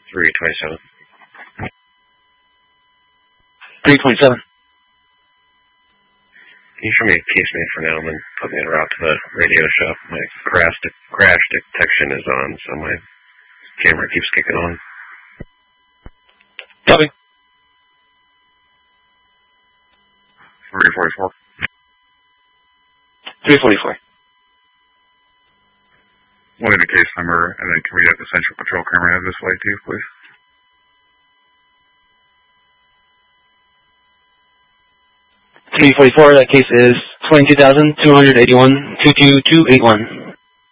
327. 327. Can you show me a case name for now and then put me en route to the radio shop? My crash detection is on, so my camera keeps kicking on. Copy. 344. 344. What is the case number, and then can we have the Central Patrol camera have this light to you, please? .344, that case is 22,281-22281.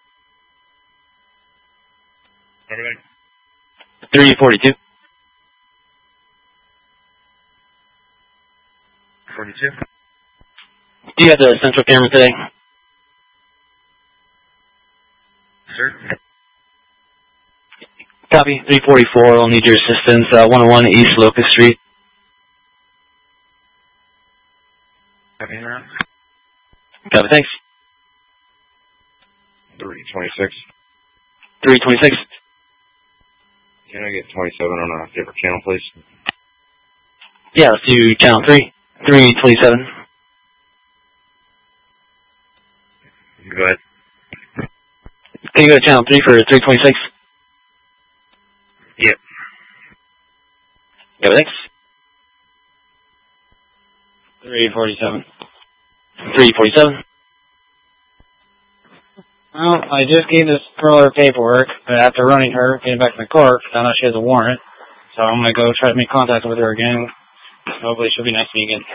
Everything? 342. 42. Do you have the central camera today? Sir? Copy. 344, I'll need your assistance. 101 East Locust Street. Copy, around. Copy, thanks. 326. 326. Can I get 27 on a different channel, please? Yeah, let's do channel 3. 327. Go ahead. Can you go to channel 3 for 326? Yep. Yeah, thanks. 347. 347. Well, I just gave this girl her paperwork, but after running her, getting back to the court, found out she has a warrant. So I'm going to go try to make contact with her again. Hopefully she'll be nice to me again.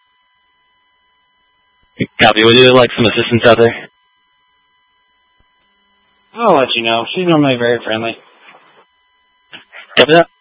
Copy. Would you like some assistance out there? I'll let you know. She's normally very friendly. Copy that.